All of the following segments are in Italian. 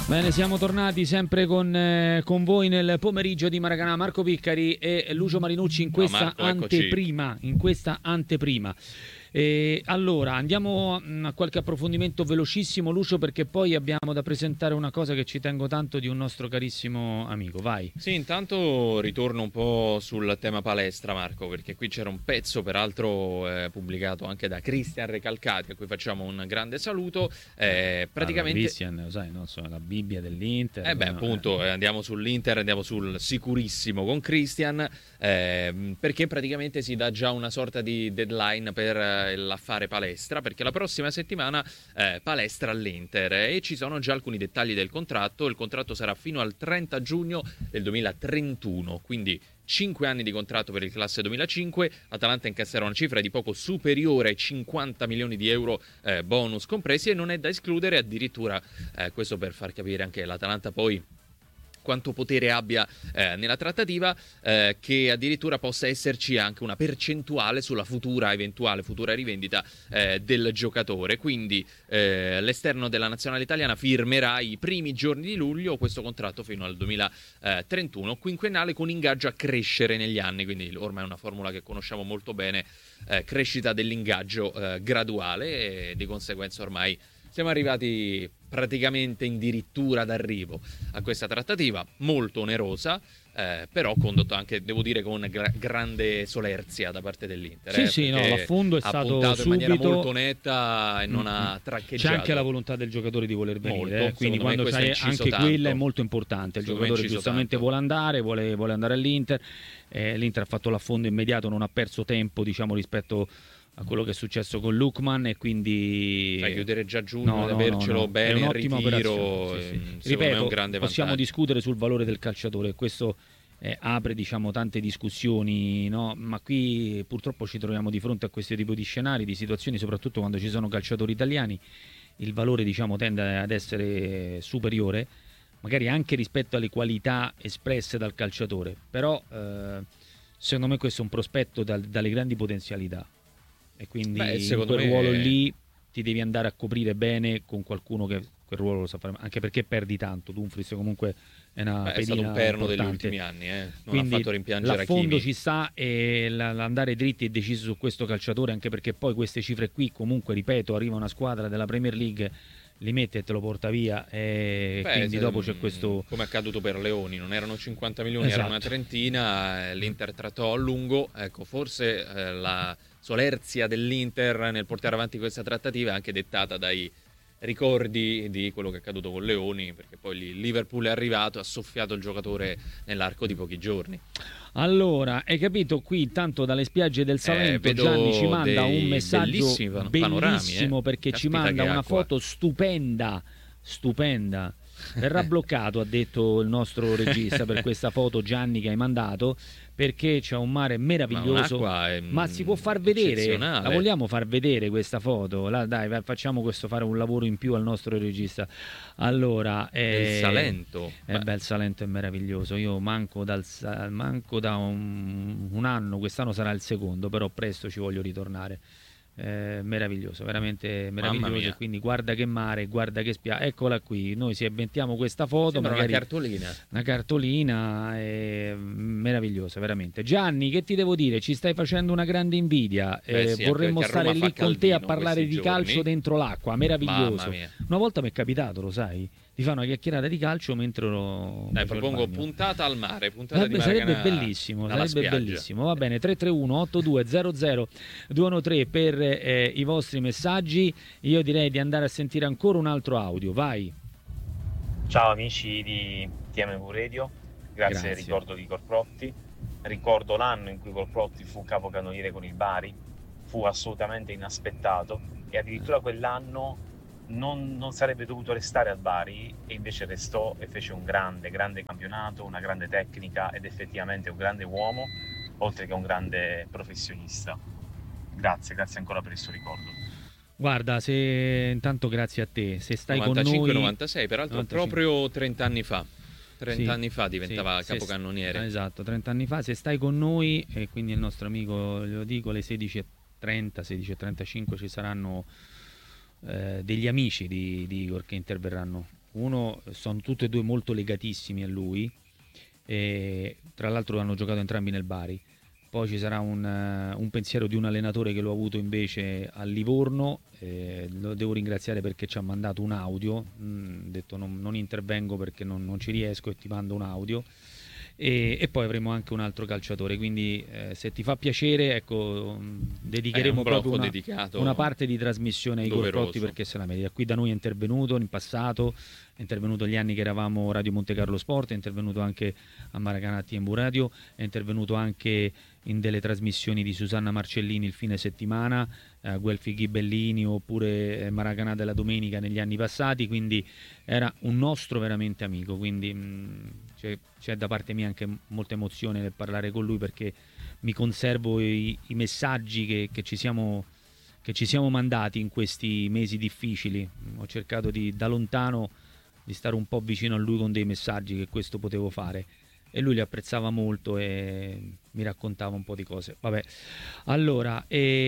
Bene, siamo tornati sempre con voi nel pomeriggio di Maracanã. Marco Piccari e Lucio Marinucci in questa anteprima. Allora, andiamo a qualche approfondimento velocissimo, Lucio, perché poi abbiamo da presentare una cosa che ci tengo tanto di un nostro carissimo amico. Vai. Sì, intanto ritorno un po' sul tema palestra, Marco, perché qui c'era un pezzo, peraltro pubblicato anche da Cristian Recalcati, a cui facciamo un grande saluto. Praticamente Cristian, lo sai, no? Insomma, la Bibbia dell'Inter. Andiamo sull'Inter, andiamo sul sicurissimo con Cristian, perché praticamente si dà già una sorta di deadline per l'affare palestra, perché la prossima settimana palestra all'Inter e ci sono già alcuni dettagli del contratto. Il contratto sarà fino al 30 giugno del 2031, quindi 5 anni di contratto per il classe 2005. Atalanta incasserà una cifra di poco superiore ai 50 milioni di euro, bonus compresi, e non è da escludere addirittura, questo per far capire anche l'Atalanta poi quanto potere abbia nella trattativa, che addirittura possa esserci anche una percentuale sulla eventuale futura rivendita del giocatore. Quindi l'esterno della nazionale italiana firmerà i primi giorni di luglio questo contratto fino al 2031, quinquennale, con ingaggio a crescere negli anni, quindi ormai è una formula che conosciamo molto bene, crescita dell'ingaggio graduale, e di conseguenza ormai siamo arrivati praticamente addirittura d'arrivo a questa trattativa molto onerosa, però condotto anche, devo dire, con grande solerzia da parte dell'Inter. Sì, no, l'affondo è stato puntato subito in maniera molto netta e non ha traccheggiato. C'è anche la volontà del giocatore di voler venire, quindi quando c'è anche tanto. quella è molto importante. Il giocatore giustamente vuole andare, vuole andare all'Inter. L'Inter ha fatto l'affondo immediato, non ha perso tempo, diciamo, rispetto a quello che è successo con Lukman, e quindi chiudere già giugno ed avercelo bene in ritiro, ripeto, è un grande possiamo vantaggio. discutere sul valore del calciatore, questo apre, diciamo, tante discussioni, no? Ma qui purtroppo ci troviamo di fronte a questo tipo di scenari, di situazioni, soprattutto quando ci sono calciatori italiani. Il valore, diciamo, tende ad essere superiore, magari anche rispetto alle qualità espresse dal calciatore, però secondo me questo è un prospetto dalle grandi potenzialità. E quindi in quel ruolo lì ti devi andare a coprire bene con qualcuno che quel ruolo lo sa fare, anche perché perdi tanto. Dumfries comunque è una è stato un perno importante degli ultimi anni, non quindi ha fatto rimpiangere l'affondo Hakimi. ci sta, e l'andare dritti e deciso su questo calciatore, anche perché poi queste cifre qui comunque, ripeto, arriva una squadra della Premier League, li mette e te lo porta via, e quindi dopo c'è questo, come è accaduto per Leoni, non erano 50 milioni, esatto, era una trentina, l'Inter trattò a lungo. Ecco, forse la solerzia dell'Inter nel portare avanti questa trattativa è anche dettata dai ricordi di quello che è accaduto con Leoni, perché poi il Liverpool è arrivato e ha soffiato il giocatore nell'arco di pochi giorni. Allora, hai capito, qui intanto dalle spiagge del Salento Gianni ci manda un messaggio bellissimo, perché ci manda una foto stupenda. Verrà bloccato, ha detto il nostro regista, per questa foto, Gianni, che hai mandato, perché c'è un mare meraviglioso, ma si può far vedere, la vogliamo far vedere questa foto? Dai, facciamo questo, fare un lavoro in più al nostro regista. Allora, il Salento, il Salento è meraviglioso. Io manco da un anno, quest'anno sarà il secondo, però presto ci voglio ritornare. Meraviglioso, veramente meraviglioso. E quindi guarda che mare, guarda che spiaggia. Eccola qui, noi si inventiamo questa foto, sembra magari una cartolina, meravigliosa, veramente. Gianni, che ti devo dire, ci stai facendo una grande invidia. Sì, vorremmo stare lì con te a parlare di calcio giorni dentro l'acqua, meraviglioso. Una volta mi è capitato, lo sai, di fare una chiacchierata di calcio mentre propongo puntata al mare, puntata di sarebbe bellissimo, bellissimo. Va bene, 331 8200 213 per i vostri messaggi. Io direi di andare a sentire ancora un altro audio, vai. Ciao amici di TMV Radio, grazie al ricordo di Corprotti. Ricordo l'anno in cui Corprotti fu capocannoniere con il Bari, fu assolutamente inaspettato, e addirittura quell'anno non sarebbe dovuto restare al Bari, e invece restò e fece un grande campionato, una grande tecnica, ed effettivamente un grande uomo, oltre che un grande professionista. Grazie ancora per il suo ricordo. Guarda, intanto grazie a te, se stai con noi. 95-96, peraltro 95. Proprio 30 anni fa. 30 anni fa diventava capocannoniere. Esatto, 30 anni fa. Se stai con noi, e quindi il nostro amico, glielo dico, alle 16:30, 16:35 ci saranno degli amici di Igor che interverranno Uno, sono tutti e due molto legatissimi a lui, e tra l'altro hanno giocato entrambi nel Bari. Poi ci sarà un pensiero di un allenatore che l'ho avuto invece a Livorno, lo devo ringraziare perché ci ha mandato un audio, ho detto non intervengo perché non ci riesco e ti mando un audio. E poi avremo anche un altro calciatore, quindi se ti fa piacere, ecco, dedicheremo proprio una parte di trasmissione ai Corprotti, perché se la merita. Qui da noi è intervenuto in passato, è intervenuto gli anni che eravamo Radio Monte Carlo Sport, è intervenuto anche a Maracanã TMV Radio, è intervenuto anche in delle trasmissioni di Susanna Marcellini il fine settimana, Guelfi Ghibellini oppure Maracanã della domenica negli anni passati, quindi era un nostro veramente amico, quindi c'è da parte mia anche molta emozione nel parlare con lui, perché mi conservo i messaggi che ci siamo mandati in questi mesi difficili. Ho cercato da lontano di stare un po' vicino a lui con dei messaggi, che questo potevo fare, e lui li apprezzava molto e mi raccontava un po' di cose. Vabbè, allora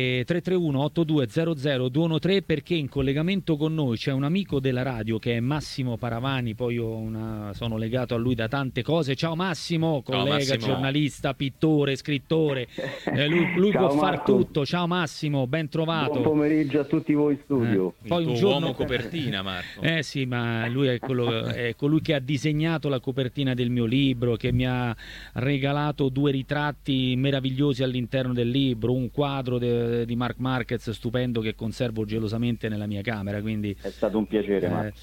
331-8200-213, perché in collegamento con noi c'è un amico della radio che è Massimo Paravani. Poi io sono legato a lui da tante cose. Ciao Massimo, collega, Massimo, giornalista, pittore, scrittore, lui può far tutto. Ciao Massimo, ben trovato. Buon pomeriggio a tutti voi in studio. Poi un giorno... uomo copertina, Marco. Sì, ma lui è colui che ha disegnato la copertina del mio libro, che mi ha regalato 2 ritratti meravigliosi all'interno del libro, un quadro di Marc Marquez stupendo che conservo gelosamente nella mia camera, quindi è stato un piacere.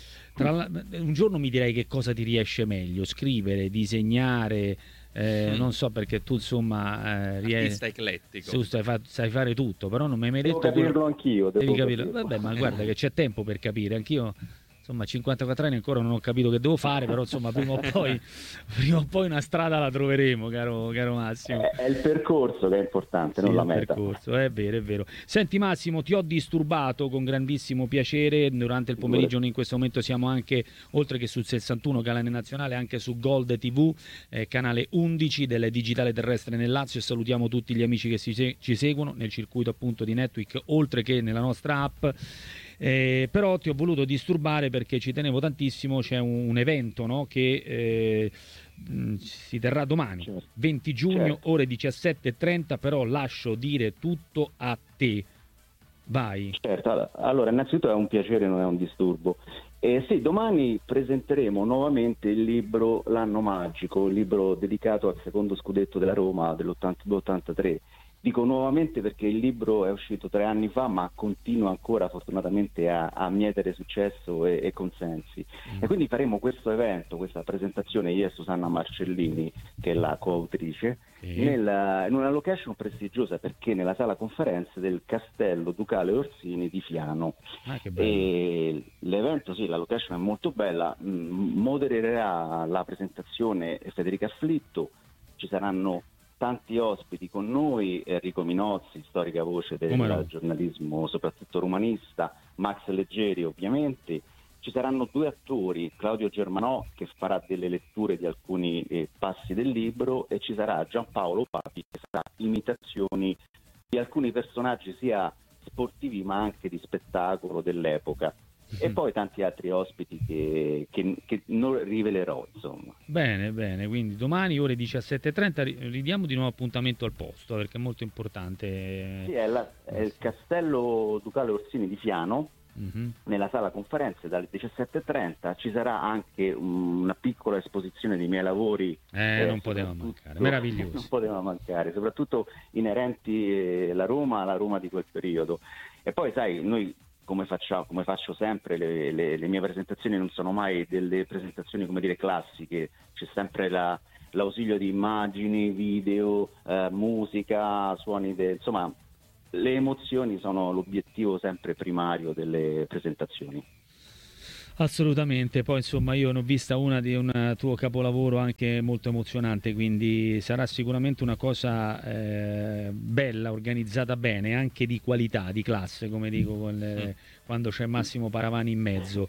Un giorno mi direi che cosa ti riesce meglio, scrivere, disegnare, non so, perché tu insomma artista eclettico, sai fare tutto, però non mi hai mai detto capirlo anch'io, devi capirlo. Vabbè, ma guarda che c'è tempo per capire, anch'io insomma a 54 anni ancora non ho capito che devo fare, però insomma prima o poi una strada la troveremo, caro Massimo. È il percorso che è importante, sì, non la meta. Il percorso, è vero. Senti Massimo, ti ho disturbato con grandissimo piacere durante il pomeriggio. Noi in questo momento siamo anche, oltre che sul 61 canale nazionale, anche su Gold TV, canale 11 del digitale terrestre nel Lazio, e salutiamo tutti gli amici che ci seguono nel circuito appunto di Netwick, oltre che nella nostra app. Però ti ho voluto disturbare perché ci tenevo tantissimo. C'è un evento, no, che si terrà domani, certo. 20 giugno, certo. Ore 17:30, però lascio dire tutto a te. Vai. Certo, allora innanzitutto è un piacere, non è un disturbo. Sì, domani presenteremo nuovamente il libro L'anno magico, il libro dedicato al secondo scudetto della Roma dell'82-83. Dico nuovamente perché il libro è uscito 3 anni fa, ma continua ancora fortunatamente a mietere successo e consensi. E quindi faremo questo evento, questa presentazione, io e Susanna Marcellini, che è la coautrice, in una location prestigiosa, perché nella sala conferenze del Castello Ducale Orsini di Fiano. Che bello. E l'evento, sì, la location è molto bella, modererà la presentazione Federica Afflitto, ci saranno tanti ospiti con noi, Enrico Minozzi, storica voce del giornalismo soprattutto romanista, Max Leggeri ovviamente, ci saranno 2 attori, Claudio Germanò che farà delle letture di alcuni passi del libro, e ci sarà Giampaolo Papi che farà imitazioni di alcuni personaggi sia sportivi ma anche di spettacolo dell'epoca. E poi tanti altri ospiti che non rivelerò, insomma. Bene, quindi domani ore 17:30 ridiamo di nuovo appuntamento al posto, perché è molto importante. Sì, è il Castello Ducale Orsini di Fiano, nella sala conferenze dalle 17:30. Ci sarà anche una piccola esposizione dei miei lavori. Non poteva mancare, meraviglioso. Non poteva mancare, soprattutto inerenti alla Roma di quel periodo. E poi sai, noi come faccio sempre, le mie presentazioni non sono mai delle presentazioni, come dire, classiche, c'è sempre l'ausilio di immagini, video, musica, suoni, insomma le emozioni sono l'obiettivo sempre primario delle presentazioni. Assolutamente, poi insomma io ne ho vista una di un tuo capolavoro anche molto emozionante, quindi sarà sicuramente una cosa bella, organizzata bene, anche di qualità, di classe, come dico quando c'è Massimo Paravani in mezzo.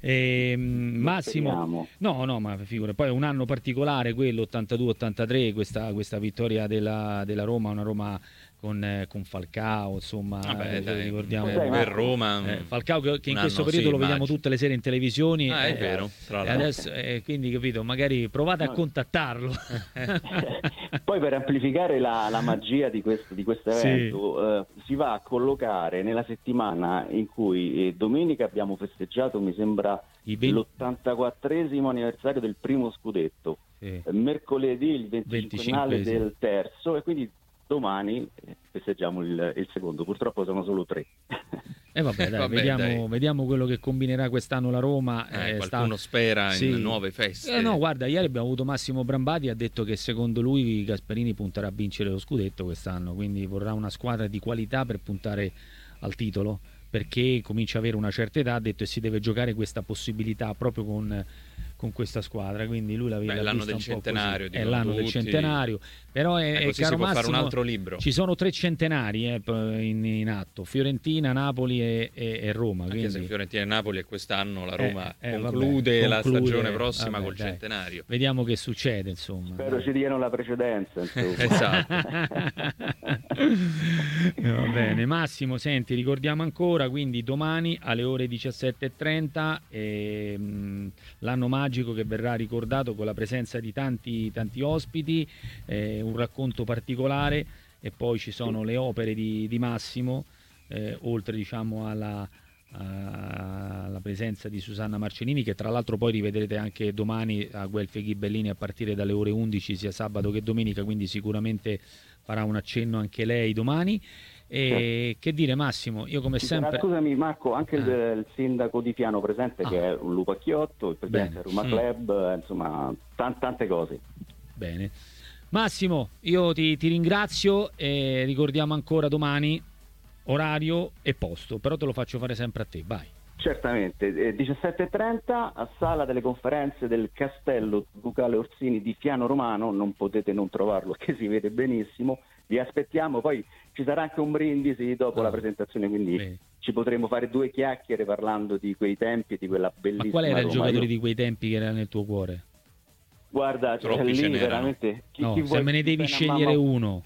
Massimo, no, ma figura, poi è un anno particolare quello 82-83, questa vittoria della Roma, una Roma con Falcao, insomma, ricordiamo per Roma. Falcao che in questo periodo lo vediamo tutte le sere in televisioni. È vero, tra l'altro. Adesso, quindi capito, magari provate a contattarlo. Poi per amplificare la magia di questo evento, si va a collocare nella settimana in cui domenica abbiamo festeggiato, mi sembra, l'84esimo anniversario del primo scudetto, mercoledì il 25 del terzo, e quindi domani festeggiamo il secondo. Purtroppo sono solo 3. Vabbè, dai, vediamo quello che combinerà quest'anno la Roma. Qualcuno spera in nuove feste. No, guarda, ieri abbiamo avuto Massimo Brambati, ha detto che secondo lui Gasperini punterà a vincere lo scudetto quest'anno, quindi vorrà una squadra di qualità per puntare al titolo, perché comincia a avere una certa età, ha detto, e si deve giocare questa possibilità proprio con questa squadra, quindi lui l'anno del centenario, è l'anno del centenario, però così caro si può Massimo, fare un altro libro. Ci sono 3 centenari in atto: Fiorentina, Napoli e Roma. Anche quindi se Fiorentina e Napoli è quest'anno, la Roma conclude la stagione prossima col centenario. Vediamo che succede, insomma. Spero ci diano la precedenza, esatto. Va bene, Massimo, senti, ricordiamo ancora, quindi domani alle ore 17:30 l'anno magico che verrà ricordato con la presenza di tanti ospiti, un racconto particolare, e poi ci sono le opere di Massimo, oltre diciamo alla presenza di Susanna Marcellini, che tra l'altro poi rivedrete anche domani a Guelfi Ghibellini a partire dalle ore 11 sia sabato che domenica, quindi sicuramente farà un accenno anche lei domani. E che dire, Massimo, io come sempre... Scusami Marco, anche il sindaco di Fiano presente, che è un Lupacchiotto, il presidente del Roma Club, insomma tante cose. Bene, Massimo, io ti ringrazio, e ricordiamo ancora domani orario e posto, però te lo faccio fare sempre a te, vai. Certamente, 17:30 a sala delle conferenze del Castello Ducale Orsini di Fiano Romano, non potete non trovarlo, che si vede benissimo, vi aspettiamo. Poi ci sarà anche un brindisi dopo la presentazione, quindi ci potremo fare 2 chiacchiere parlando di quei tempi e di quella bellissima Ma qual era il Roma. giocatore di quei tempi che era nel tuo cuore? Guarda, lì veramente se me ne devi scegliere uno.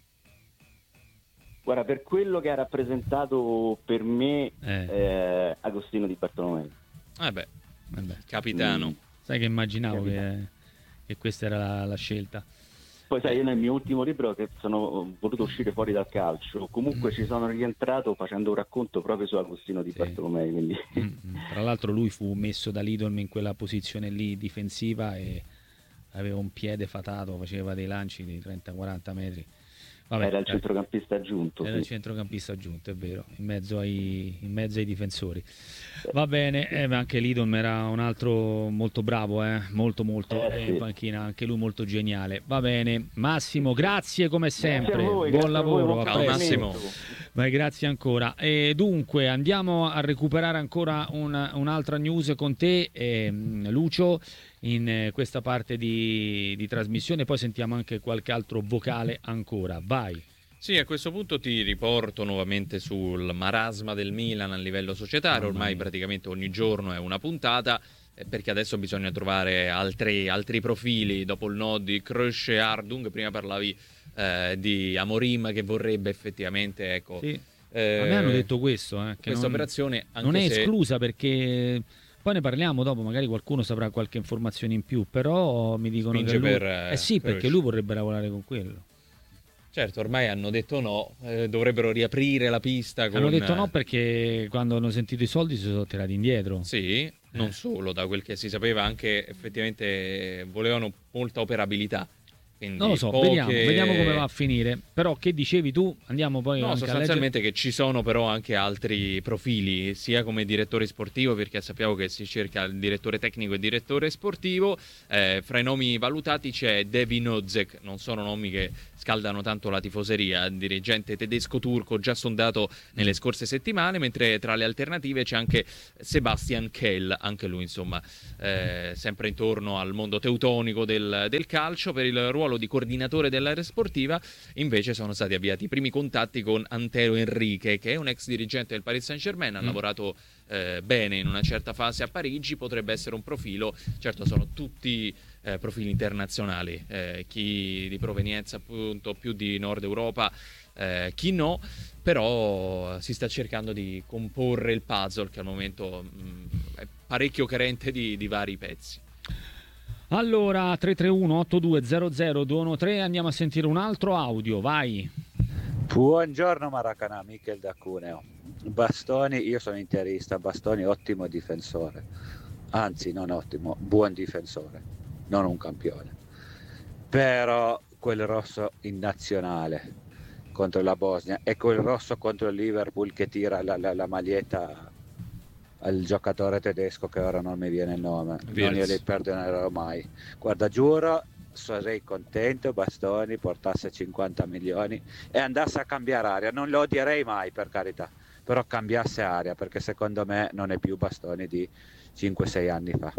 Guarda, per quello che ha rappresentato per me Agostino Di Bartolomei. Vabbè. Capitano. Sai che immaginavo che questa era la scelta. Poi sai, io nel mio ultimo libro, che sono voluto uscire fuori dal calcio, comunque ci sono rientrato facendo un racconto proprio su Agostino Di Bartolomei. Quindi. Tra l'altro lui fu messo da Lidl in quella posizione lì difensiva e aveva un piede fatato, faceva dei lanci di 30-40 metri. Vabbè, era il centrocampista aggiunto. Era il centrocampista aggiunto, è vero, in mezzo ai difensori. Va bene, anche Lidl era un altro molto bravo, molto in panchina, anche lui molto geniale. Va bene, Massimo, grazie come sempre, buon lavoro. Ciao Massimo. Beh, grazie ancora. E dunque andiamo a recuperare ancora un'altra news con te, Lucio, in questa parte di trasmissione, poi sentiamo anche qualche altro vocale ancora. Vai. Sì, a questo punto ti riporto nuovamente sul marasma del Milan a livello societario. Ormai praticamente ogni giorno è una puntata, perché adesso bisogna trovare altri profili dopo il no di Kroos e Ardung. Prima parlavi di Amorim che vorrebbe effettivamente, ecco, sì. A me hanno detto questo, che questa operazione anche non è esclusa, perché poi ne parliamo dopo, magari qualcuno saprà qualche informazione in più, però mi dicono che lui... perché lui vorrebbe lavorare con quello. Certo, ormai hanno detto no, dovrebbero riaprire la pista. Hanno detto no perché quando hanno sentito i soldi si sono tirati indietro. Sì, non solo, da quel che si sapeva anche effettivamente volevano molta operabilità. Quindi non lo so, vediamo come va a finire. Però che dicevi tu? Andiamo poi no, anche sostanzialmente che ci sono però anche altri profili, sia come direttore sportivo, perché sappiamo che si cerca il direttore tecnico e direttore sportivo. Fra i nomi valutati c'è Devin Ozek, non sono nomi che scaldano tanto la tifoseria, dirigente tedesco-turco già sondato nelle scorse settimane, mentre tra le alternative c'è anche Sebastian Kehl, anche lui insomma sempre intorno al mondo teutonico del calcio. Per il ruolo di coordinatore dell'area sportiva invece sono stati avviati i primi contatti con Antero Henrique, che è un ex dirigente del Paris Saint-Germain, ha lavorato bene in una certa fase a Parigi, potrebbe essere un profilo, certo sono tutti profili internazionali, chi di provenienza appunto più di Nord Europa chi no, però si sta cercando di comporre il puzzle che al momento è parecchio carente di vari pezzi. Allora 331-8200-213, andiamo a sentire un altro audio, vai. Buongiorno Maracanã, Michel da Cuneo. Bastoni, io sono interista, Bastoni ottimo difensore, anzi non ottimo, buon difensore, non un campione, però quel rosso in nazionale contro la Bosnia e quel rosso contro il Liverpool che tira la maglietta al giocatore tedesco che ora non mi viene il nome, non glieli perdonerò mai. Guarda, giuro, sarei contento Bastoni portasse 50 milioni e andasse a cambiare aria, non lo odierei mai per carità, però cambiasse aria, perché secondo me non è più Bastoni di 5-6 anni fa.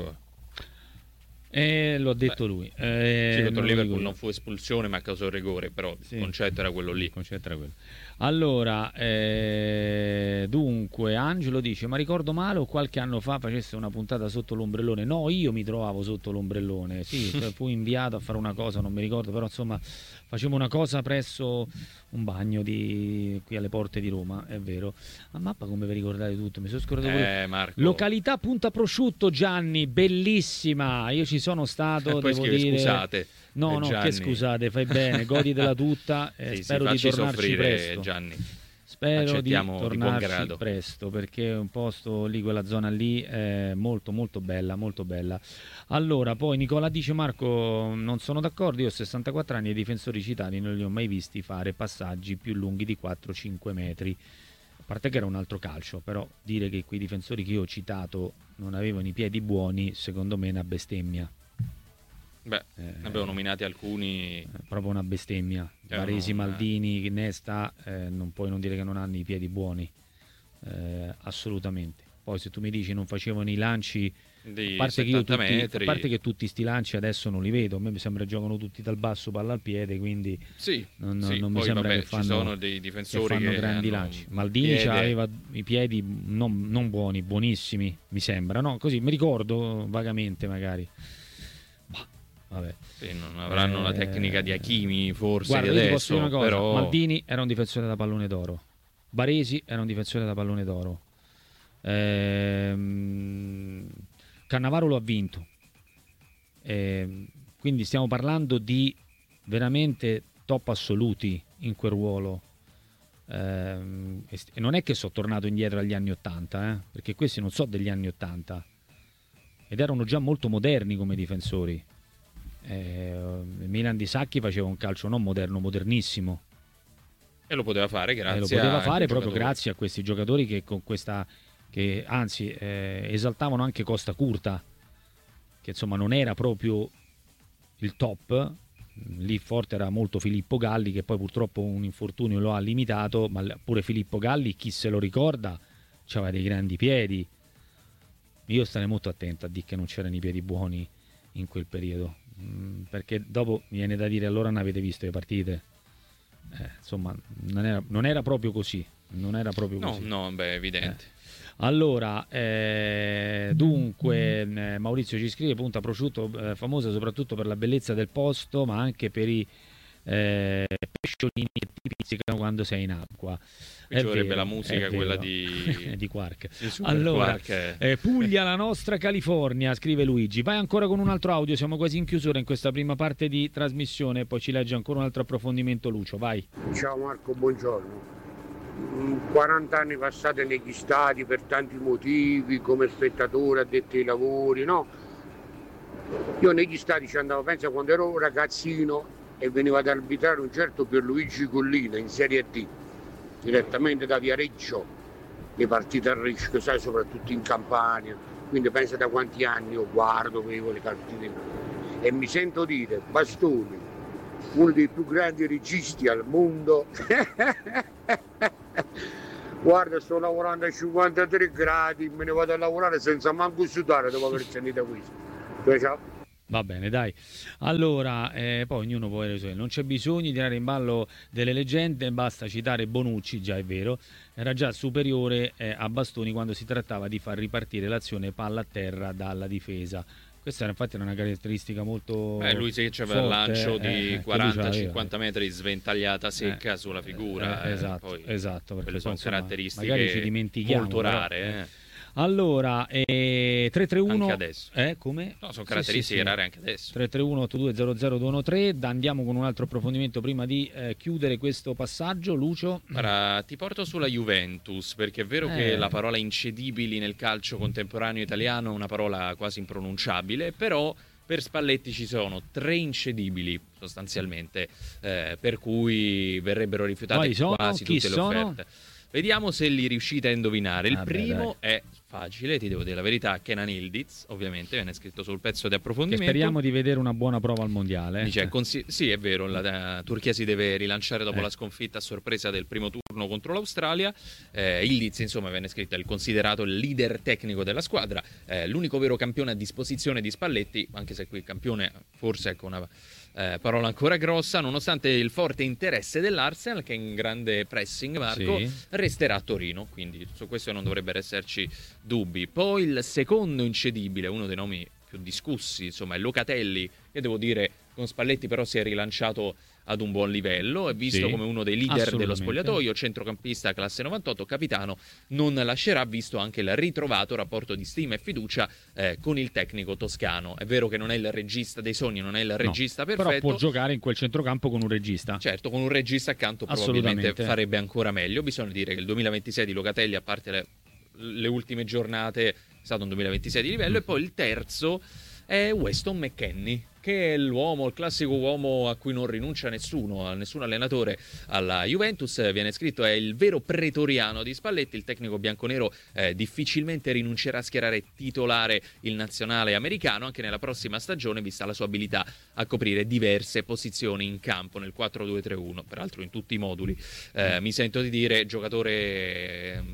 Lo ha detto lui. Contro il Liverpool non fu espulsione ma causò rigore, però il concetto era quello lì. Allora, dunque, Angelo dice: ma ricordo male o qualche anno fa facesse una puntata sotto l'ombrellone? No, io mi trovavo sotto l'ombrellone, sì, fui inviato a fare una cosa, non mi ricordo, però insomma facevo una cosa presso un bagno qui alle porte di Roma, è vero. A mappa come vi ricordate tutto, mi sono scordato pure. Marco. Località Punta Prosciutto, Gianni, bellissima, io ci sono stato, poi devo dire. Scusate. No, che scusate, fai bene, goditela tutta e spero di tornarci soffrire, presto. Gianni. Spero di tornarci presto, perché è un posto lì, quella zona lì è molto molto bella, molto bella. Allora, poi Nicola dice: Marco, non sono d'accordo, io ho 64 anni e i difensori citati non li ho mai visti fare passaggi più lunghi di 4-5 metri. A parte che era un altro calcio, però dire che quei difensori che io ho citato non avevano i piedi buoni, secondo me è una bestemmia. Beh, ne avevo nominati alcuni. Proprio una bestemmia. Baresi, Maldini, Nesta, non puoi non dire che non hanno i piedi buoni, assolutamente. Poi se tu mi dici non facevano i lanci, di a parte 70 metri. A parte che tutti sti lanci adesso non li vedo, a me mi sembra che giocano tutti dal basso, palla al piede, quindi non mi sembra che fanno, ci sono dei difensori che grandi lanci. Maldini aveva i piedi non buoni, buonissimi, mi sembra, no? Così mi ricordo vagamente magari. Vabbè. Sì, non avranno la tecnica di Hakimi forse. Guarda, di adesso, ti posso dire una cosa, però Maldini era un difensore da pallone d'oro, Baresi era un difensore da pallone d'oro, Cannavaro lo ha vinto, quindi stiamo parlando di veramente top assoluti in quel ruolo, e non è che sono tornato indietro agli anni 80, perché questi non so degli anni 80 ed erano già molto moderni come difensori. Milan di Sacchi faceva un calcio non moderno, modernissimo, e lo poteva fare proprio grazie a questi giocatori che con questa anzi esaltavano anche Costa Curta, che insomma non era proprio il top. Lì forte era molto Filippo Galli, che poi purtroppo un infortunio lo ha limitato, ma pure Filippo Galli, chi se lo ricorda, aveva dei grandi piedi. Io starei molto attento a dire che non c'erano i piedi buoni in quel periodo, perché dopo mi viene da dire: allora non avete visto le partite? Insomma non era proprio così, così. No, beh, evidente. Allora, dunque, Maurizio ci scrive: Punta Prosciutto famosa soprattutto per la bellezza del posto, ma anche per i pesciolini che ti pizzicano quando sei in acqua. Qui ci vorrebbe la musica, quella di Quark. Allora, Puglia, la nostra California, scrive Luigi. Vai ancora con un altro audio, siamo quasi in chiusura in questa prima parte di trasmissione, poi ci legge ancora un altro approfondimento Lucio, vai. Ciao Marco, buongiorno. 40 anni passati negli stadi per tanti motivi, come spettatore, addetti ai lavori, no? Io negli stadi ci andavo, pensa, quando ero ragazzino e veniva ad arbitrare un certo Pierluigi Collina in Serie D, direttamente da Viareggio, le partite a rischio, sai, soprattutto in Campania. Quindi pensa da quanti anni io guardo, vedo le partite e mi sento dire: Bastoni, uno dei più grandi registi al mondo. Guarda, sto lavorando a 53 gradi, me ne vado a lavorare senza manco sudare dopo aver sentito questo. Ciao. Va bene, dai. Allora, poi ognuno può avere le sue. Non c'è bisogno di tirare in ballo delle leggende, basta citare Bonucci, già è vero, era già superiore a Bastoni quando si trattava di far ripartire l'azione palla a terra dalla difesa. Questa infatti era una caratteristica molto lui sì, c'aveva il lancio di 40-50 metri sventagliata secca sulla figura. Esatto, esatto, perché quelle sono caratteristiche magari ci dimentichiamo, molto rare. Allora, 331 anche adesso. Come? No, sono caratteristiche rare anche adesso. 331 8200 andiamo con un altro approfondimento prima di chiudere questo passaggio. Lucio? Ora, ti porto sulla Juventus, perché è vero che la parola incedibili nel calcio contemporaneo italiano è una parola quasi impronunciabile, però per Spalletti ci sono 3 incedibili sostanzialmente, per cui verrebbero rifiutate quasi tutte le offerte. Vediamo se li riuscite a indovinare. Il primo è facile, ti devo dire la verità, Kenan Yildiz, ovviamente, viene scritto sul pezzo di approfondimento. Che speriamo di vedere una buona prova al mondiale. Dice, sì, è vero, la Turchia si deve rilanciare dopo la sconfitta a sorpresa del primo turno contro l'Australia. Yildiz, insomma, viene scritto, è considerato il leader tecnico della squadra, l'unico vero campione a disposizione di Spalletti, anche se qui campione forse ecco una parola ancora grossa, nonostante il forte interesse dell'Arsenal, che è in grande pressing, Marco, resterà a Torino, quindi su questo non dovrebbero esserci dubbi. Poi il secondo incedibile, uno dei nomi più discussi, insomma, è Locatelli, che devo dire con Spalletti però si è rilanciato ad un buon livello, è visto come uno dei leader dello spogliatoio, centrocampista classe 98, capitano, non lascerà, visto anche il ritrovato rapporto di stima e fiducia con il tecnico toscano. È vero che non è il regista dei sogni, non è il regista perfetto, però può giocare in quel centrocampo con un regista. Certo, con un regista accanto probabilmente farebbe ancora meglio. Bisogna dire che il 2026 di Locatelli, a parte le ultime giornate, è stato un 2026 di livello. E poi il terzo è Weston McKennie, che è il classico uomo a cui non rinuncia nessun allenatore alla Juventus. Viene scritto, è il vero pretoriano di Spalletti, il tecnico bianconero difficilmente rinuncerà a schierare titolare il nazionale americano anche nella prossima stagione, vista la sua abilità a coprire diverse posizioni in campo nel 4-2-3-1, peraltro in tutti i moduli. Mi sento di dire duttilissimo,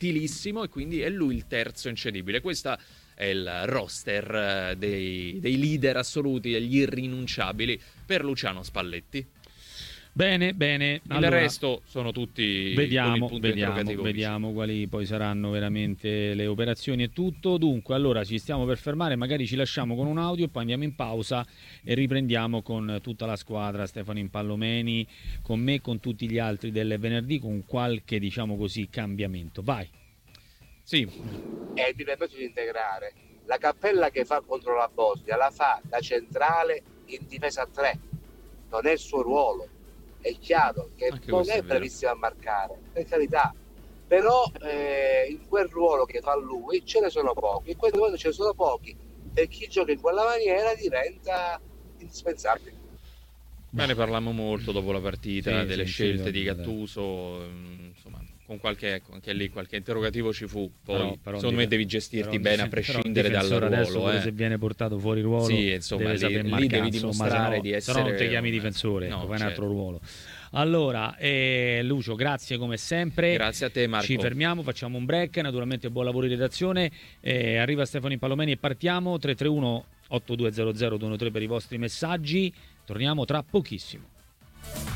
e quindi è lui il terzo incedibile. Questa è il roster dei leader assoluti, degli irrinunciabili per Luciano Spalletti. Bene. Il resto sono tutti vediamo quali poi saranno veramente le operazioni e tutto. Dunque, allora ci stiamo per fermare, magari ci lasciamo con un audio, poi andiamo in pausa e riprendiamo con tutta la squadra, Stefano Impallomeni, con me, con tutti gli altri del venerdì, con qualche, diciamo così, cambiamento. Vai. Sì. E mi permetto di integrare. La Cappella che fa contro la Bosnia la fa da centrale in difesa a 3, non è il suo ruolo. È chiaro che anche non è bravissimo a marcare, per carità, però in quel ruolo che fa lui ce ne sono pochi, e quando ce ne sono pochi, per chi gioca in quella maniera diventa indispensabile. Ne parlammo molto dopo la partita, delle scelte di Gattuso, insomma, con qualche interrogativo ci fu. Poi però secondo me devi gestirti bene a prescindere dal ruolo. Adesso se viene portato fuori ruolo, insomma, lì devi dimostrare di essere. Se no non ti chiami difensore, fai un altro ruolo. Allora, Lucio, grazie come sempre. Grazie a te, Marco. Ci fermiamo, facciamo un break. Naturalmente buon lavoro in redazione. Arriva Stefano Impallomeni e partiamo. 331 8200 213 per i vostri messaggi. Torniamo tra pochissimo.